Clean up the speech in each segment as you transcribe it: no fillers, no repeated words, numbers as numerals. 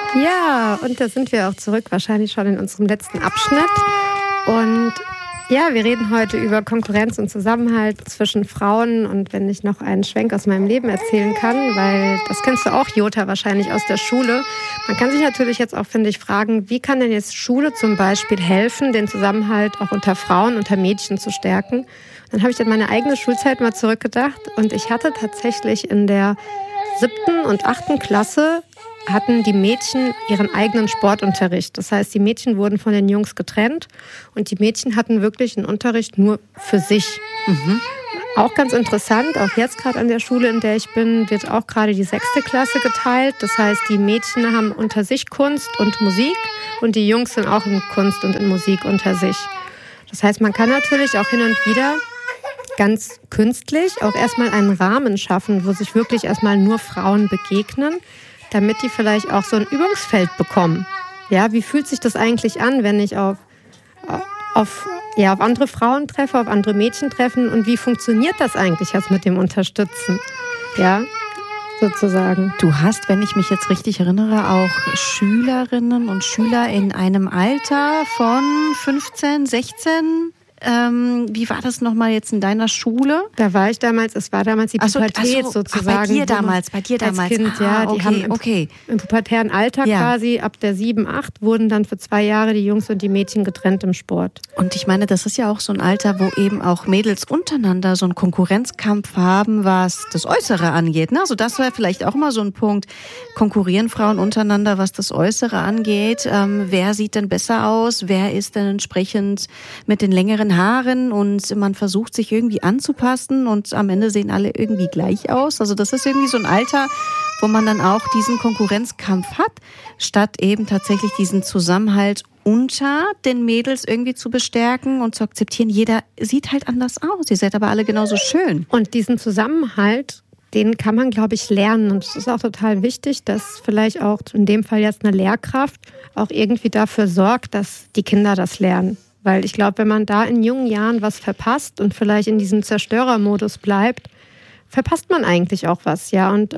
Ja, und da sind wir auch zurück, wahrscheinlich schon in unserem letzten Abschnitt. Und ja, wir reden heute über Konkurrenz und Zusammenhalt zwischen Frauen. Und wenn ich noch einen Schwenk aus meinem Leben erzählen kann, weil das kennst du auch, Jota, wahrscheinlich aus der Schule. Man kann sich natürlich jetzt auch, finde ich, fragen, wie kann denn jetzt Schule zum Beispiel helfen, den Zusammenhalt auch unter Frauen, unter Mädchen zu stärken? Dann habe ich an meine eigene Schulzeit mal zurückgedacht und ich hatte tatsächlich in der 7. und 8. Klasse hatten die Mädchen ihren eigenen Sportunterricht. Das heißt, die Mädchen wurden von den Jungs getrennt und die Mädchen hatten wirklich einen Unterricht nur für sich. Mhm. Auch ganz interessant, auch jetzt gerade an der Schule, in der ich bin, wird auch gerade die 6. Klasse geteilt. Das heißt, die Mädchen haben unter sich Kunst und Musik und die Jungs sind auch in Kunst und in Musik unter sich. Das heißt, man kann natürlich auch hin und wieder ganz künstlich auch erstmal einen Rahmen schaffen, wo sich wirklich erstmal nur Frauen begegnen, damit die vielleicht auch so ein Übungsfeld bekommen. Ja, wie fühlt sich das eigentlich an, wenn ich auf andere Frauen treffe, auf andere Mädchen treffen und wie funktioniert das eigentlich jetzt mit dem Unterstützen? Ja, sozusagen. Du hast, wenn ich mich jetzt richtig erinnere, auch Schülerinnen und Schüler in einem Alter von 15, 16. Wie war das nochmal jetzt in deiner Schule? Da war ich damals, es war damals die Pubertät sozusagen. Bei dir damals. Als Kind, ja. Die haben im pubertären Alter quasi, ab der 7, 8, wurden dann für 2 Jahre die Jungs und die Mädchen getrennt im Sport. Und ich meine, das ist ja auch so ein Alter, wo eben auch Mädels untereinander so einen Konkurrenzkampf haben, was das Äußere angeht. Also das wäre vielleicht auch mal so ein Punkt. Konkurrieren Frauen untereinander, was das Äußere angeht? Wer sieht denn besser aus? Wer ist denn entsprechend mit den längeren Haaren und man versucht sich irgendwie anzupassen und am Ende sehen alle irgendwie gleich aus. Also das ist irgendwie so ein Alter, wo man dann auch diesen Konkurrenzkampf hat, statt eben tatsächlich diesen Zusammenhalt unter den Mädels irgendwie zu bestärken und zu akzeptieren. Jeder sieht halt anders aus. Ihr seid aber alle genauso schön. Und diesen Zusammenhalt, den kann man, glaube ich, lernen. Und es ist auch total wichtig, dass vielleicht auch in dem Fall jetzt eine Lehrkraft auch irgendwie dafür sorgt, dass die Kinder das lernen. Weil ich glaube, wenn man da in jungen Jahren was verpasst und vielleicht in diesem Zerstörermodus bleibt, verpasst man eigentlich auch was. Ja? Und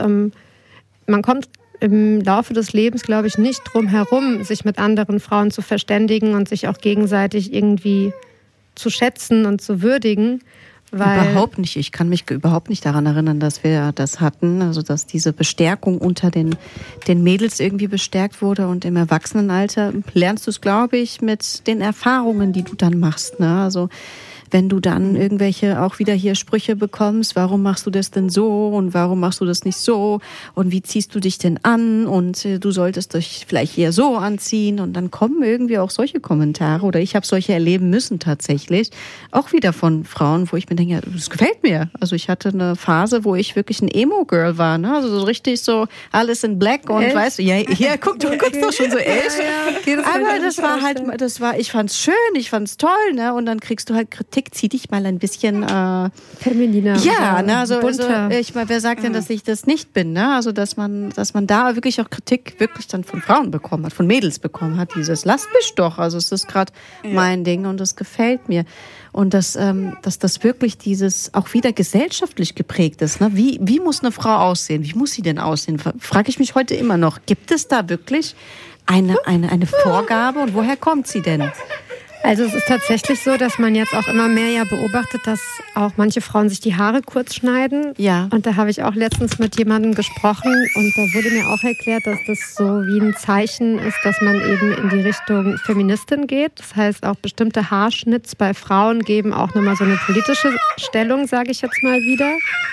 man kommt im Laufe des Lebens, glaube ich, nicht drum herum, sich mit anderen Frauen zu verständigen und sich auch gegenseitig irgendwie zu schätzen und zu würdigen. Überhaupt nicht. Ich kann mich überhaupt nicht daran erinnern, dass wir das hatten. Also, dass diese Bestärkung unter den Mädels irgendwie bestärkt wurde. Und im Erwachsenenalter lernst du es, glaube ich, mit den Erfahrungen, die du dann machst. Ne? Also, wenn du dann irgendwelche auch wieder hier Sprüche bekommst, warum machst du das denn so und warum machst du das nicht so und wie ziehst du dich denn an und du solltest dich vielleicht eher so anziehen und dann kommen irgendwie auch solche Kommentare oder ich habe solche erleben müssen tatsächlich, auch wieder von Frauen, wo ich mir denke, ja, das gefällt mir. Also ich hatte eine Phase, wo ich wirklich ein Emo-Girl war, ne? Also so richtig so alles in Black und weißt du, ja, hier, guck, du guckst doch schon so echt. Ja, aber das war, ich fand's schön, ich fand's toll, ne? Und dann kriegst du halt Kritik, zieh dich mal ein bisschen femininer. Ja, ne, also ich meine, wer sagt denn, dass ich das nicht bin, ne? Also dass man da wirklich auch Kritik wirklich dann von Frauen bekommen hat, von Mädels bekommen hat, dieses lasst mich doch, also es ist gerade mein Ding und das gefällt mir. Und dass das wirklich dieses auch wieder gesellschaftlich geprägt ist, ne? Wie muss eine Frau aussehen? Wie muss sie denn aussehen? Frage ich mich heute immer noch. Gibt es da wirklich eine Vorgabe und woher kommt sie denn? Also es ist tatsächlich so, dass man jetzt auch immer mehr ja beobachtet, dass auch manche Frauen sich die Haare kurz schneiden. Ja. Und da habe ich auch letztens mit jemandem gesprochen und da wurde mir auch erklärt, dass das so wie ein Zeichen ist, dass man eben in die Richtung Feministin geht. Das heißt, auch bestimmte Haarschnitts bei Frauen geben auch nochmal so eine politische Stellung, sage ich jetzt mal wieder.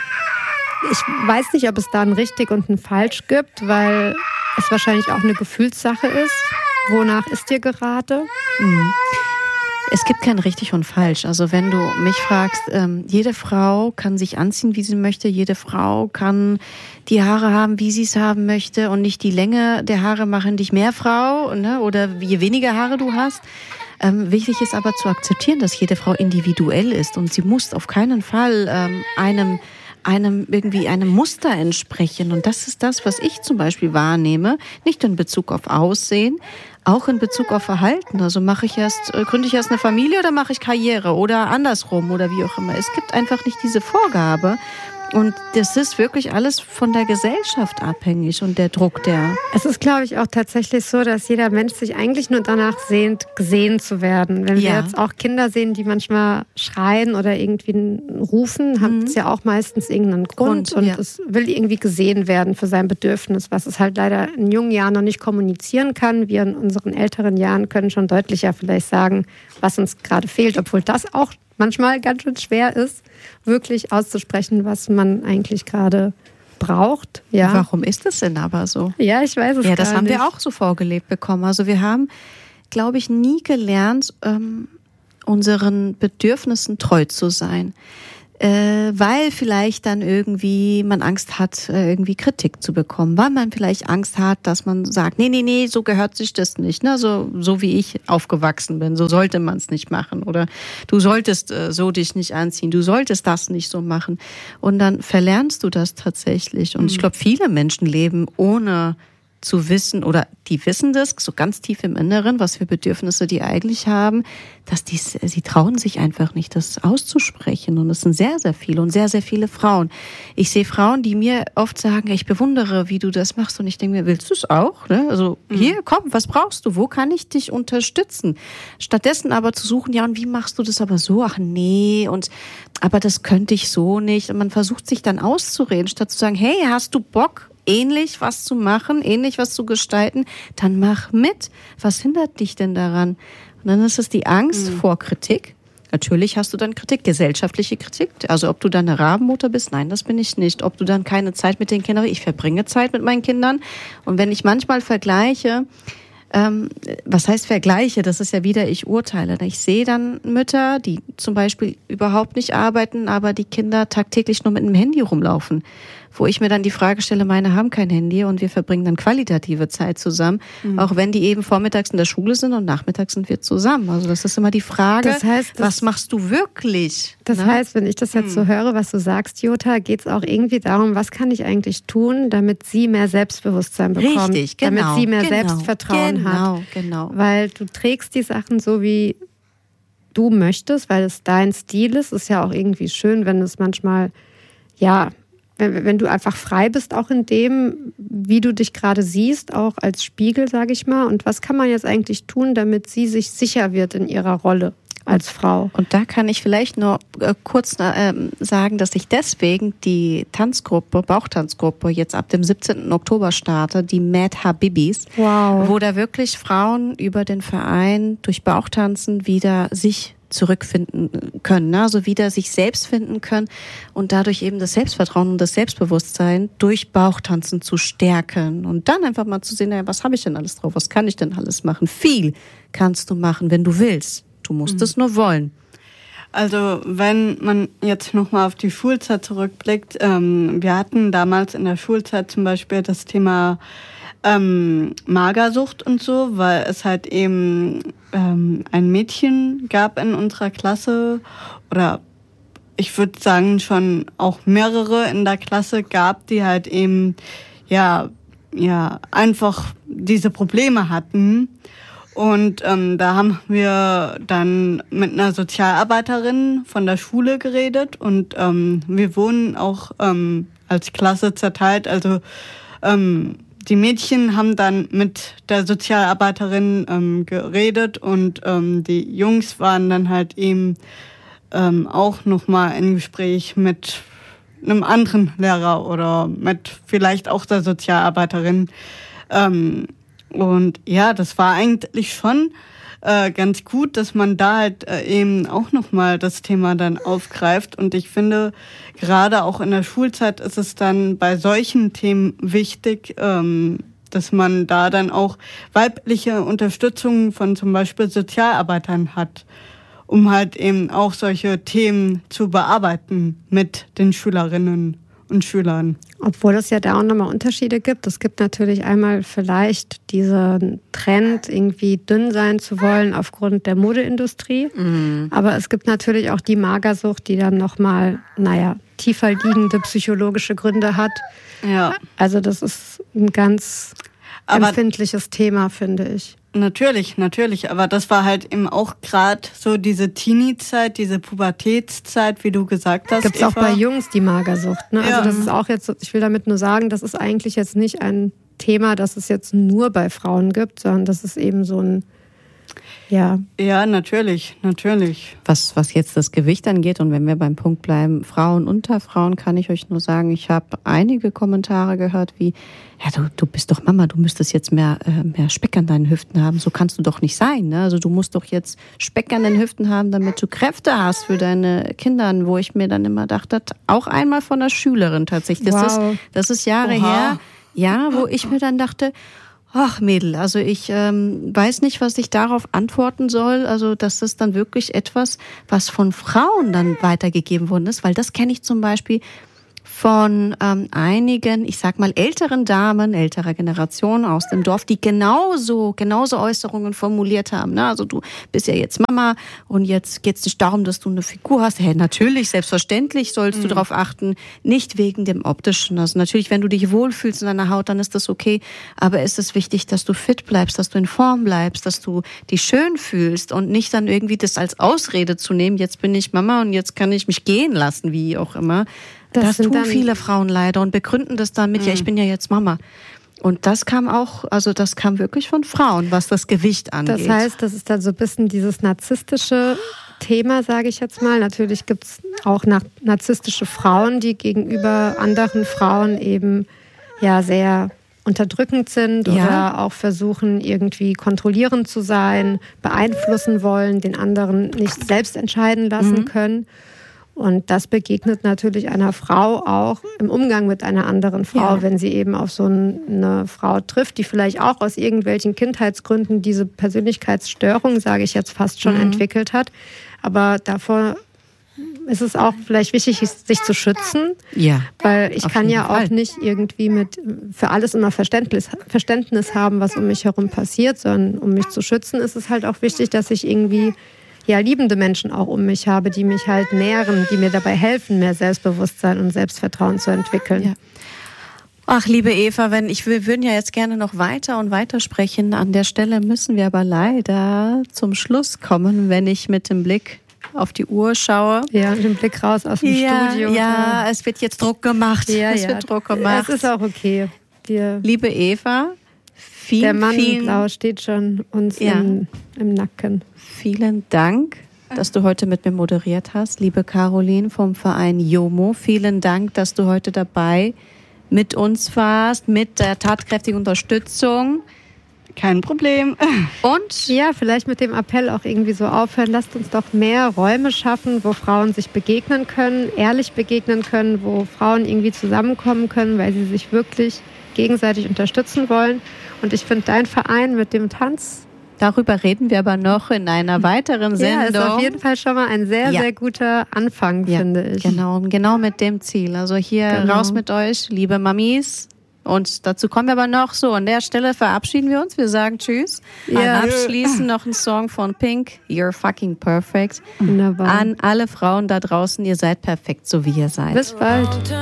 Ich weiß nicht, ob es da ein richtig und ein falsch gibt, weil es wahrscheinlich auch eine Gefühlssache ist. Wonach ist dir gerade? Mhm. Es gibt kein richtig und falsch. Also wenn du mich fragst, jede Frau kann sich anziehen, wie sie möchte. Jede Frau kann die Haare haben, wie sie es haben möchte. Und nicht die Länge der Haare machen dich mehr Frau, ne? Oder je weniger Haare du hast. Wichtig ist aber zu akzeptieren, dass jede Frau individuell ist. Und sie muss auf keinen Fall einem Muster entsprechen. Und das ist das, was ich zum Beispiel wahrnehme. Nicht in Bezug auf Aussehen, auch in Bezug auf Verhalten. Also gründe ich erst eine Familie oder mache ich Karriere oder andersrum oder wie auch immer. Es gibt einfach nicht diese Vorgabe. Und das ist wirklich alles von der Gesellschaft abhängig und der Druck, der... Es ist, glaube ich, auch tatsächlich so, dass jeder Mensch sich eigentlich nur danach sehnt, gesehen zu werden. Wenn wir jetzt auch Kinder sehen, die manchmal schreien oder irgendwie rufen, hat es ja auch meistens irgendeinen Grund. Und es will irgendwie gesehen werden für sein Bedürfnis, was es halt leider in jungen Jahren noch nicht kommunizieren kann. Wir in unseren älteren Jahren können schon deutlicher vielleicht sagen, was uns gerade fehlt, obwohl das auch manchmal ganz schön schwer ist, wirklich auszusprechen, was man eigentlich gerade braucht. Ja. Warum ist das denn aber so? Ja, ich weiß es gar nicht. Ja, das haben wir auch so vorgelebt bekommen. Also wir haben, glaube ich, nie gelernt, unseren Bedürfnissen treu zu sein. Weil vielleicht dann irgendwie man Angst hat, irgendwie Kritik zu bekommen, weil man vielleicht Angst hat, dass man sagt, nee, so gehört sich das nicht, ne? So wie ich aufgewachsen bin, so sollte man es nicht machen oder du solltest so dich nicht anziehen, du solltest das nicht so machen und dann verlernst du das tatsächlich und ich glaube, viele Menschen leben ohne zu wissen, oder die wissen das so ganz tief im Inneren, was für Bedürfnisse die eigentlich haben, dass sie trauen sich einfach nicht, das auszusprechen. Und es sind sehr, sehr viele und sehr, sehr viele Frauen. Ich sehe Frauen, die mir oft sagen, ich bewundere, wie du das machst. Und ich denke mir, willst du es auch? Ne? Also hier, komm, was brauchst du? Wo kann ich dich unterstützen? Stattdessen aber zu suchen, ja, und wie machst du das aber so? Ach nee, aber das könnte ich so nicht. Und man versucht sich dann auszureden, statt zu sagen, hey, hast du Bock, ähnlich was zu machen, ähnlich was zu gestalten, dann mach mit. Was hindert dich denn daran? Und dann ist es die Angst vor Kritik. Natürlich hast du dann Kritik, gesellschaftliche Kritik. Also ob du dann eine Rabenmutter bist, nein, das bin ich nicht. Ob du dann keine Zeit mit den Kindern, ich verbringe Zeit mit meinen Kindern. Und wenn ich manchmal vergleiche, was heißt vergleiche? Das ist ja wieder, ich urteile. Ich sehe dann Mütter, die zum Beispiel überhaupt nicht arbeiten, aber die Kinder tagtäglich nur mit einem Handy rumlaufen. Wo ich mir dann die Frage stelle, meine haben kein Handy und wir verbringen dann qualitative Zeit zusammen, auch wenn die eben vormittags in der Schule sind und nachmittags sind wir zusammen. Also das ist immer die Frage, das heißt, was machst du wirklich? Das heißt, wenn ich das jetzt so höre, was du sagst, Jutta, geht es auch irgendwie darum, was kann ich eigentlich tun, damit sie mehr Selbstbewusstsein bekommt, richtig, genau, damit sie mehr Selbstvertrauen hat. Genau. Weil du trägst die Sachen so, wie du möchtest, weil es dein Stil ist. Ist ja auch irgendwie schön, wenn es manchmal, wenn du einfach frei bist, auch in dem, wie du dich gerade siehst, auch als Spiegel, sage ich mal. Und was kann man jetzt eigentlich tun, damit sie sich sicher wird in ihrer Rolle als Frau? Und da kann ich vielleicht nur kurz sagen, dass ich deswegen die Bauchtanzgruppe, jetzt ab dem 17. Oktober starte, die Mad Habibis, wo da wirklich Frauen über den Verein durch Bauchtanzen wieder sich zurückfinden können, ne? Also wieder sich selbst finden können und dadurch eben das Selbstvertrauen und das Selbstbewusstsein durch Bauchtanzen zu stärken und dann einfach mal zu sehen, was habe ich denn alles drauf, was kann ich denn alles machen? Viel kannst du machen, wenn du willst. Du musst es nur wollen. Also wenn man jetzt nochmal auf die Schulzeit zurückblickt, wir hatten damals in der Schulzeit zum Beispiel das Thema Magersucht und so, weil es halt eben ein Mädchen gab in unserer Klasse oder ich würde sagen schon auch mehrere in der Klasse gab, die halt eben einfach diese Probleme hatten. Und da haben wir dann mit einer Sozialarbeiterin von der Schule geredet und wir wurden auch als Klasse zerteilt, also die Mädchen haben dann mit der Sozialarbeiterin geredet und die Jungs waren dann halt eben auch nochmal im Gespräch mit einem anderen Lehrer oder mit vielleicht auch der Sozialarbeiterin. Und ja, das war eigentlich schon ganz gut, dass man da halt eben auch nochmal das Thema dann aufgreift. Und ich finde, gerade auch in der Schulzeit ist es dann bei solchen Themen wichtig, dass man da dann auch weibliche Unterstützung von zum Beispiel Sozialarbeitern hat, um halt eben auch solche Themen zu bearbeiten mit den Schülerinnen und Schülern. Obwohl es ja da auch nochmal Unterschiede gibt. Es gibt natürlich einmal vielleicht diesen Trend, irgendwie dünn sein zu wollen aufgrund der Modeindustrie. Aber es gibt natürlich auch die Magersucht, die dann nochmal, tiefer liegende psychologische Gründe hat. Ja. Also das ist ein ganz... empfindliches Thema, finde ich. Natürlich. Aber das war halt eben auch gerade so diese Teenie-Zeit, diese Pubertätszeit, wie du gesagt hast. Gibt es auch bei Jungs die Magersucht. Ne? Ja. Also das ist auch jetzt, ich will damit nur sagen, das ist eigentlich jetzt nicht ein Thema, das es jetzt nur bei Frauen gibt, sondern das ist eben so ein, ja. Ja, natürlich. Was jetzt das Gewicht angeht und wenn wir beim Punkt bleiben, Frauen unter Frauen, kann ich euch nur sagen, ich habe einige Kommentare gehört wie, ja, du bist doch Mama, du müsstest jetzt mehr Speck an deinen Hüften haben, so kannst du doch nicht sein. Ne? Also du musst doch jetzt Speck an den Hüften haben, damit du Kräfte hast für deine Kinder, wo ich mir dann immer dachte, auch einmal von einer Schülerin tatsächlich, das ist Jahre her, ja, wo ich mir dann dachte, ach Mädel, also ich weiß nicht, was ich darauf antworten soll. Also das ist dann wirklich etwas, was von Frauen dann weitergegeben worden ist, weil das kenne ich zum Beispiel von einigen, ich sag mal, älteren Damen, älterer Generation aus dem Dorf, die genauso Äußerungen formuliert haben. Ne? Also du bist ja jetzt Mama und jetzt geht es nicht darum, dass du eine Figur hast. Hey, natürlich, selbstverständlich sollst du darauf achten, nicht wegen dem Optischen. Also natürlich, wenn du dich wohlfühlst in deiner Haut, dann ist das okay. Aber es ist wichtig, dass du fit bleibst, dass du in Form bleibst, dass du dich schön fühlst und nicht dann irgendwie das als Ausrede zu nehmen, jetzt bin ich Mama und jetzt kann ich mich gehen lassen, wie auch immer. Das tun viele Frauen leider und begründen das dann mit, ja, ich bin ja jetzt Mama. Und das kam wirklich von Frauen, was das Gewicht angeht. Das heißt, das ist dann so ein bisschen dieses narzisstische Thema, sage ich jetzt mal. Natürlich gibt es auch narzisstische Frauen, die gegenüber anderen Frauen eben ja sehr unterdrückend sind oder auch versuchen, irgendwie kontrollierend zu sein, beeinflussen wollen, den anderen nicht selbst entscheiden lassen können. Und das begegnet natürlich einer Frau auch im Umgang mit einer anderen Frau, wenn sie eben auf so eine Frau trifft, die vielleicht auch aus irgendwelchen Kindheitsgründen diese Persönlichkeitsstörung, sage ich jetzt fast schon, entwickelt hat. Aber davor ist es auch vielleicht wichtig, sich zu schützen. Ja. Weil ich kann ja auch nicht irgendwie für alles immer Verständnis haben, was um mich herum passiert, sondern um mich zu schützen, ist es halt auch wichtig, dass ich irgendwie liebende Menschen auch um mich habe, die mich halt nähren, die mir dabei helfen, mehr Selbstbewusstsein und Selbstvertrauen zu entwickeln. Ja. Ach, liebe Eva, wir würden ja jetzt gerne noch weiter und weiter sprechen. An der Stelle müssen wir aber leider zum Schluss kommen, wenn ich mit dem Blick auf die Uhr schaue. Ja, mit dem Blick raus aus dem Studio. Ja, es wird jetzt Druck gemacht. Es wird Druck gemacht. Es ist auch okay. Liebe Eva, der Mann in Blau steht schon uns im Nacken. Vielen Dank, dass du heute mit mir moderiert hast. Liebe Caroline vom Verein JOMO, vielen Dank, dass du heute dabei mit uns warst, mit der tatkräftigen Unterstützung. Kein Problem. Und ja, vielleicht mit dem Appell auch irgendwie so aufhören, lasst uns doch mehr Räume schaffen, wo Frauen sich begegnen können, ehrlich begegnen können, wo Frauen irgendwie zusammenkommen können, weil sie sich wirklich gegenseitig unterstützen wollen. Und ich finde, dein Verein mit dem Tanz, darüber reden wir aber noch in einer weiteren Sendung. Ja, ist auf jeden Fall schon mal ein sehr, sehr guter Anfang, finde ich. Genau mit dem Ziel. Also hier raus mit euch, liebe Mamis. Und dazu kommen wir aber noch so. An der Stelle verabschieden wir uns. Wir sagen Tschüss. Ja. Abschließend noch ein Song von Pink, You're Fucking Perfect. Wunderbar. An alle Frauen da draußen, ihr seid perfekt, so wie ihr seid. Bis bald.